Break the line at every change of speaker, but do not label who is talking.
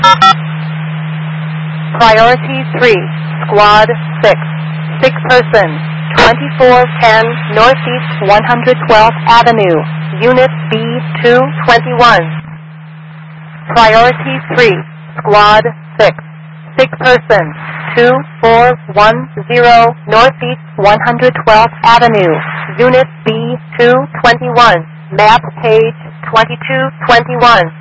Priority 3, Squad 6, 6 persons, 2410 Northeast 112th Avenue, Unit B221. Priority 3, Squad 6, 6 persons, 2410 Northeast 112th Avenue, Unit B221, map page 2221.